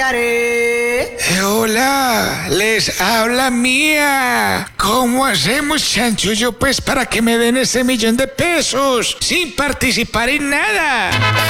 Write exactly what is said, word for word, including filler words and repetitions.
Eh, Hola, les habla Mía. ¿Cómo hacemos, chanchullo, pues, para que me den ese millón de pesos sin participar en nada?